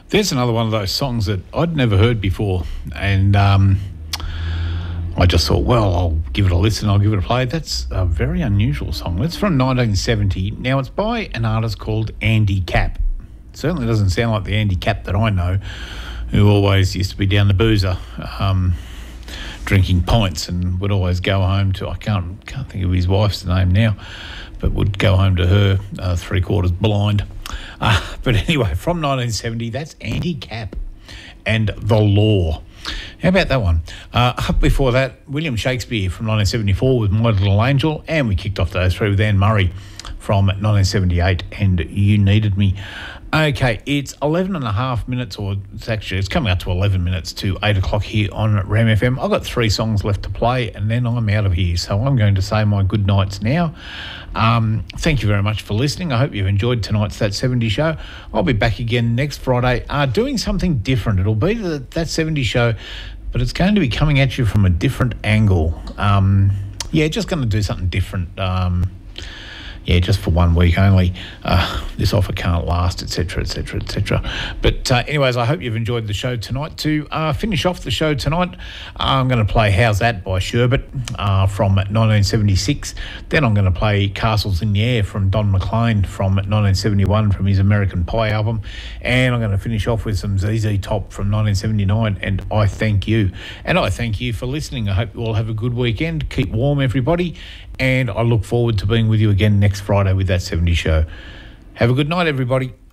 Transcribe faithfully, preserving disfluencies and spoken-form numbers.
There's another one of those songs that I'd never heard before, and um, I just thought, well, I'll give it a listen, I'll give it a play. That's a very unusual song. It's from nineteen seventy. Now, it's by an artist called Andy Capp. It certainly doesn't sound like the Andy Capp that I know, who always used to be down the boozer, um, drinking pints, and would always go home to, I can't, can't think of his wife's name now, but would go home to her uh, three quarters blind. Uh, but anyway, from nineteen seventy, that's Andy Capp and The Law. How about that one? Uh, up before that, William Shakespeare from nineteen seventy-four with My Little Angel, and we kicked off those three with Anne Murray from nineteen seventy-eight and You Needed Me. Okay, it's eleven and a half minutes, or it's actually, it's coming up to eleven minutes to eight o'clock here on Ram F M. I've got three songs left to play and then I'm out of here. So I'm going to say my good nights now. Um, thank you very much for listening. I hope you've enjoyed tonight's That seventy Show. I'll be back again next Friday uh, doing something different. It'll be the That seventy Show, but it's going to be coming at you from a different angle. Um, yeah, just going to do something different. Um, yeah, just for one week only. Uh, this offer can't last, et cetera, et cetera, et cetera. But uh, anyways, I hope you've enjoyed the show tonight. To uh, finish off the show tonight, I'm going to play How's That by Sherbet uh, from nineteen seventy-six. Then I'm going to play Castles in the Air from Don McLean from nineteen seventy-one from his American Pie album. And I'm going to finish off with some Z Z Top from nineteen seventy-nine and I Thank You. And I thank you for listening. I hope you all have a good weekend. Keep warm, everybody. And I look forward to being with you again next Friday with That seventy Show. Have a good night, everybody.